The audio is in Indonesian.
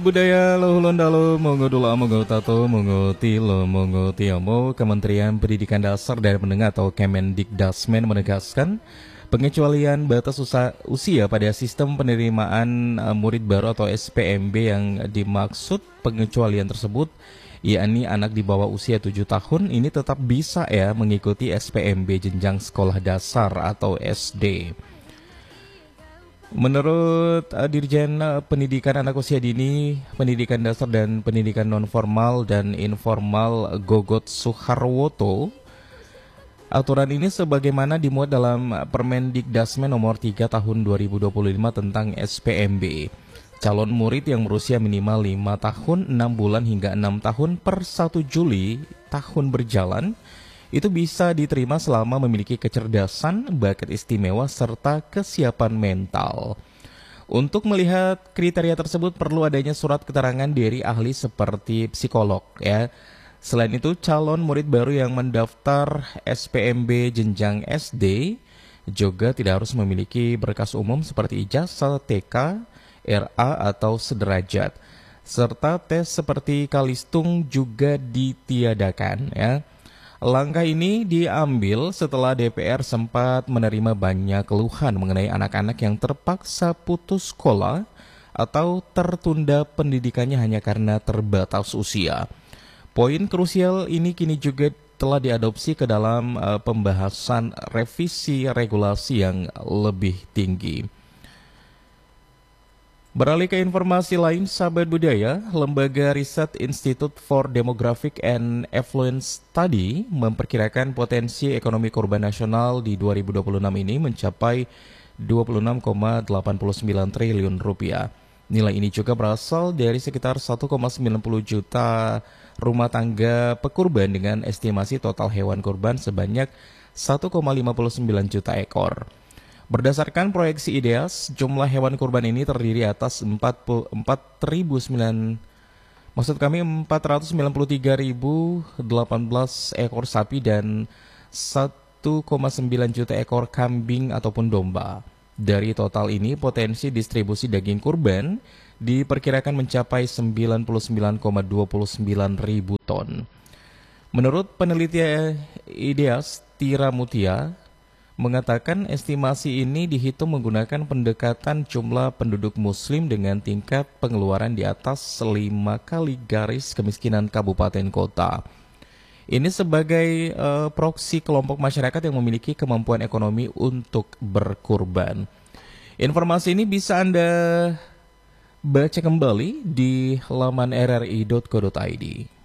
Budaya Luhulun Dalu Mongo Dula Mongo Tato Mongo Tilo Mongo Tiamo. Kementerian Pendidikan Dasar dan Menengah atau Kemendikdasmen menegaskan pengecualian batas usia pada sistem penerimaan murid baru atau SPMB yang dimaksud pengecualian tersebut yakni anak di bawah usia 7 tahun ini tetap bisa mengikuti SPMB jenjang sekolah dasar atau SD. Menurut Dirjen Pendidikan Anak Usia Dini, Pendidikan Dasar dan Pendidikan Nonformal dan Informal Gogot Suharwoto, aturan ini sebagaimana dimuat dalam Permendikdasmen nomor 3 tahun 2025 tentang SPMB. Calon murid yang berusia minimal 5 tahun, 6 bulan hingga 6 tahun per 1 Juli tahun berjalan itu bisa diterima selama memiliki kecerdasan, bakat istimewa, serta kesiapan mental. Untuk melihat kriteria tersebut perlu adanya surat keterangan dari ahli seperti psikolog Selain itu, calon murid baru yang mendaftar SPMB jenjang SD juga tidak harus memiliki berkas umum seperti ijazah TK, RA atau sederajat. Serta tes seperti Kalistung juga ditiadakan Langkah ini diambil setelah DPR sempat menerima banyak keluhan mengenai anak-anak yang terpaksa putus sekolah atau tertunda pendidikannya hanya karena terbatas usia. Poin krusial ini kini juga telah diadopsi ke dalam pembahasan revisi regulasi yang lebih tinggi. Beralih ke informasi lain, sahabat budaya, Lembaga Riset Institute for Demographic and Affluence Study memperkirakan potensi ekonomi korban nasional di 2026 ini mencapai 26,89 triliun rupiah. Nilai ini juga berasal dari sekitar 1,90 juta rumah tangga pekurban dengan estimasi total hewan kurban sebanyak 1,59 juta ekor. Berdasarkan proyeksi IDEAS, jumlah hewan kurban ini terdiri atas 493.018 ekor sapi dan 1,9 juta ekor kambing ataupun domba. Dari total ini, potensi distribusi daging kurban diperkirakan mencapai 99,29 ribu ton. Menurut peneliti IDEAS, Tira Mutia mengatakan estimasi ini dihitung menggunakan pendekatan jumlah penduduk muslim dengan tingkat pengeluaran di atas 5 kali garis kemiskinan kabupaten kota. Ini sebagai proksi kelompok masyarakat yang memiliki kemampuan ekonomi untuk berkurban. Informasi ini bisa Anda baca kembali di laman rri.co.id.